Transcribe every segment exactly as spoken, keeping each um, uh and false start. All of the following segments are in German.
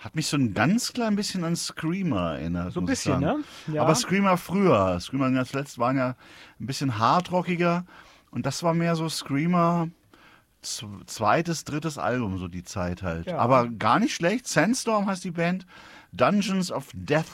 Hat mich so ein ganz klein bisschen an Screamer erinnert. So ein muss ich bisschen, sagen. ne? Ja. Aber Screamer früher. Screamer ganz letzt waren ja ein bisschen hardrockiger. Und das war mehr so Screamer z- zweites, drittes Album, so die Zeit halt. Ja. Aber gar nicht schlecht. Sandstorm heißt die Band. Dungeons of Death,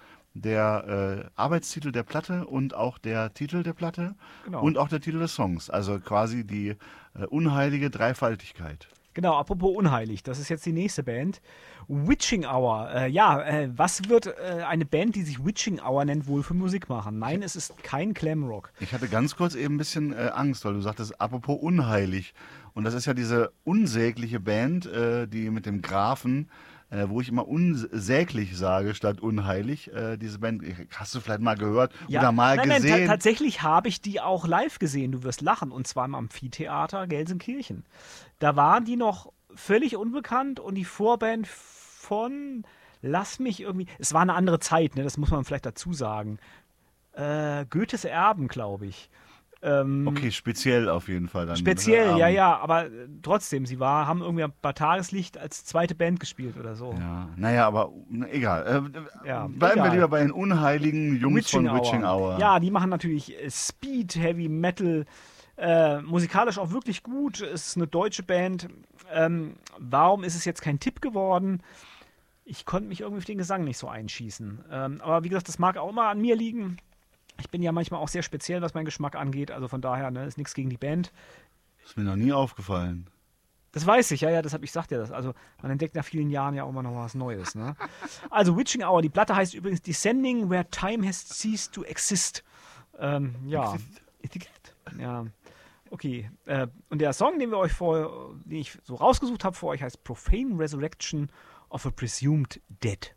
der äh, Arbeitstitel der Platte und auch der Titel der Platte Genau. und auch der Titel des Songs. Also quasi die äh, unheilige Dreifaltigkeit. Genau, apropos unheilig, das ist jetzt die nächste Band. Witching Hour. Äh, ja, äh, was wird äh, eine Band, die sich Witching Hour nennt, wohl für Musik machen? Nein, es ist kein Glamrock. Ich hatte ganz kurz eben ein bisschen äh, Angst, weil du sagtest, apropos unheilig. Und das ist ja diese unsägliche Band, äh, die mit dem Grafen, äh, wo ich immer unsäglich sage statt unheilig. Äh, diese Band, hast du vielleicht mal gehört oder mal nein, nein, ta gesehen? tatsächlich habe ich die auch live gesehen, du wirst lachen, und zwar im Amphitheater Gelsenkirchen. Da waren die noch völlig unbekannt und die Vorband von, lass mich irgendwie, es war eine andere Zeit, ne, das muss man vielleicht dazu sagen. Äh, Goethes Erben, glaube ich. Ähm, Okay, speziell auf jeden Fall dann. Speziell, Ähm, ja, ja, aber äh, trotzdem, sie war, haben irgendwie bei Tageslicht als zweite Band gespielt oder so. Ja, naja, aber na, egal. Äh, Ja, bleiben egal. wir lieber bei den unheiligen Jungs von Witching Hour. Ja, die machen natürlich äh, Speed, Heavy Metal, äh, musikalisch auch wirklich gut. Es ist eine deutsche Band. Ähm, warum ist es jetzt kein Tipp geworden? Ich konnte mich irgendwie auf den Gesang nicht so einschießen. Ähm, aber wie gesagt, das mag auch immer an mir liegen. Ich bin ja manchmal auch sehr speziell, was meinen Geschmack angeht. Also von daher, ne, ist nichts gegen die Band. Ist mir noch nie aufgefallen. Das weiß ich, ja, ja, deshalb, ich sag dir das. Also, man entdeckt nach vielen Jahren ja auch immer noch was Neues, ne? Also, Witching Hour, die Platte heißt übrigens Descending Where Time Has Ceased to Exist. Ähm, ja. Ja. Okay. Äh, und der Song, den wir euch vor, den ich so rausgesucht habe für euch, heißt Profane Resurrection of a Presumed Dead.